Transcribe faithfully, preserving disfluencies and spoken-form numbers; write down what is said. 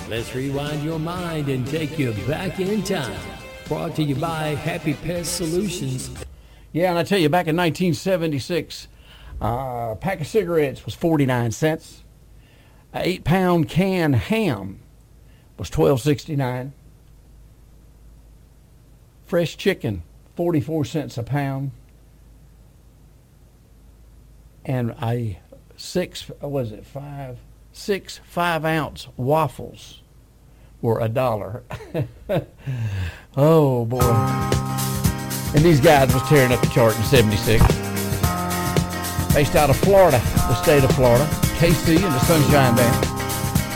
Let's rewind your mind and take you back in time. Brought to you by Happy Pest Solutions. Yeah, and I tell you, back in nineteen seventy-six, uh, a pack of cigarettes was forty-nine cents. An eight-pound can ham was twelve sixty-nine. Fresh chicken, forty-four cents a pound. And a six, what was it, five, six five-ounce waffles were a dollar. Oh, boy. And these guys was tearing up the chart in seventy-six. Based out of Florida, the state of Florida, K C and the Sunshine Band.